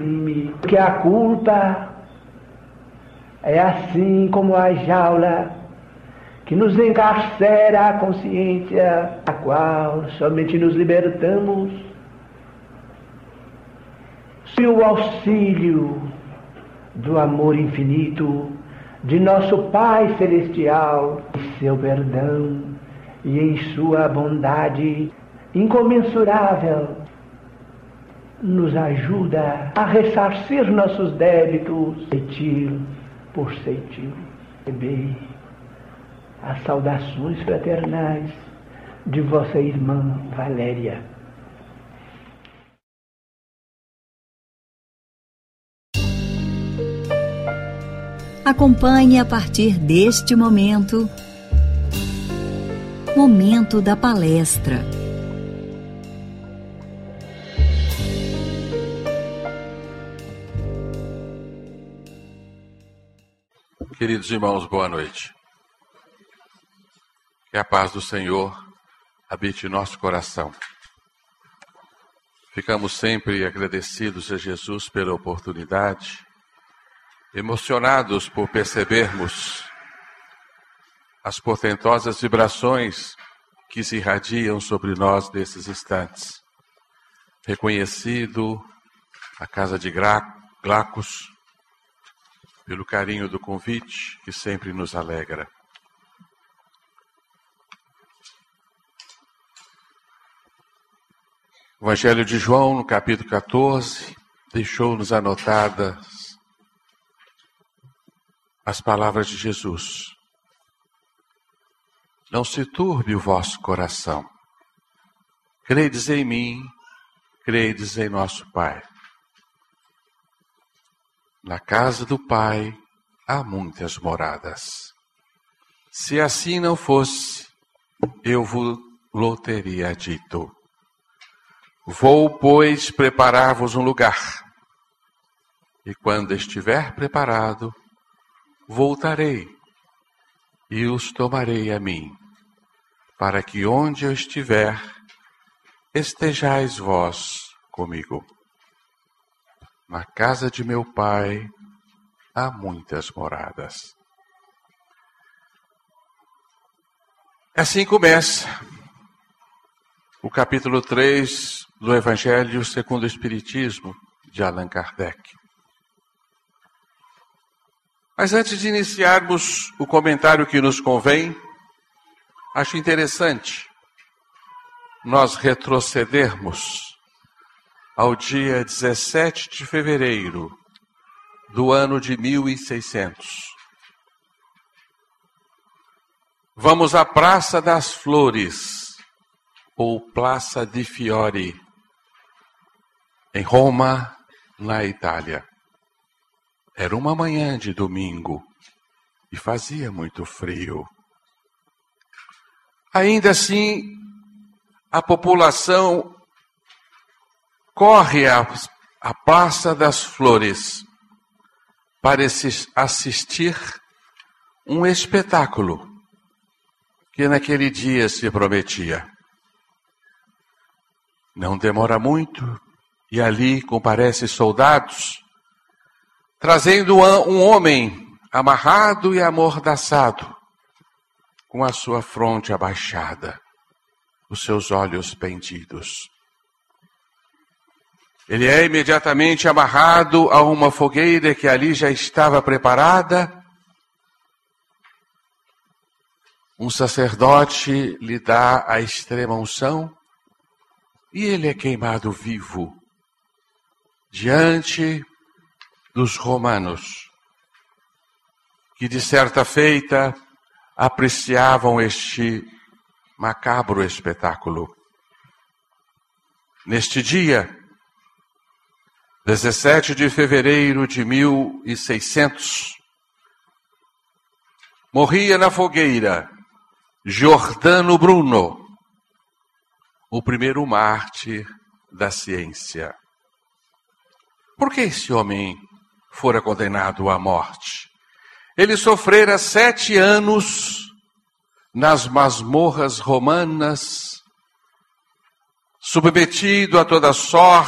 Que a culpa é assim como a jaula que nos encarcera a consciência, a qual somente nos libertamos se o auxílio do amor infinito de nosso Pai Celestial, em seu perdão e em sua bondade incomensurável, nos ajuda a ressarcir nossos débitos, ceitil por ceitil. Recebei as saudações fraternais de vossa irmã Valéria. Acompanhe a partir deste momento da palestra. Queridos irmãos, boa noite. Que a paz do Senhor habite em nosso coração. Ficamos sempre agradecidos a Jesus pela oportunidade, emocionados por percebermos as portentosas vibrações que se irradiam sobre nós nesses instantes. Reconhecido a Casa de Glacos pelo carinho do convite que sempre nos alegra. O Evangelho de João, no capítulo 14, deixou-nos anotadas as palavras de Jesus. Não se turbe o vosso coração. Credes em mim, credes em nosso Pai. Na casa do Pai há muitas moradas. Se assim não fosse, eu vos teria dito. Vou, pois, preparar-vos um lugar. E quando estiver preparado, voltarei e os tomarei a mim, para que onde eu estiver, estejais vós comigo. Na casa de meu Pai há muitas moradas. Assim começa o capítulo 3 do Evangelho segundo o Espiritismo, de Allan Kardec. Mas antes de iniciarmos o comentário que nos convém, acho interessante nós retrocedermos ao dia 17 de fevereiro do ano de 1600. Vamos à Praça das Flores, ou Plaza di Fiori, em Roma, na Itália. Era uma manhã de domingo e fazia muito frio. Ainda assim, a população corre à Praça das Flores para assistir um espetáculo que naquele dia se prometia. Não demora muito e ali comparecem soldados trazendo um homem amarrado e amordaçado, com a sua fronte abaixada, os seus olhos pendidos. Ele é imediatamente amarrado a uma fogueira que ali já estava preparada. Um sacerdote lhe dá a extrema unção e ele é queimado vivo diante dos romanos, que de certa feita apreciavam este macabro espetáculo. Neste dia, 17 de fevereiro de 1600, morria na fogueira Giordano Bruno, o primeiro mártir da ciência. Por que esse homem fora condenado à morte? Ele sofrera 7 anos nas masmorras romanas, submetido a toda sorte